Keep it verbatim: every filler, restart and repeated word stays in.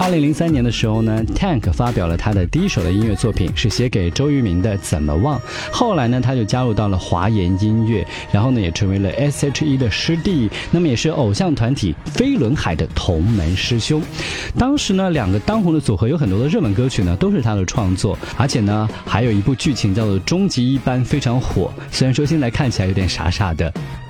二零零三年的时候呢 Tank 发表了他的第一首的音乐作品，是写给周渝民的《怎么忘》。后来呢他就加入到了华研音乐，然后呢也成为了 S H E 的师弟，那么也是偶像团体飞轮海的同门师兄。当时呢两个当红的组合有很多的热门歌曲呢都是他的创作，而且呢还有一部剧情叫做终极一班非常火，虽然说现在看起来有点傻傻的。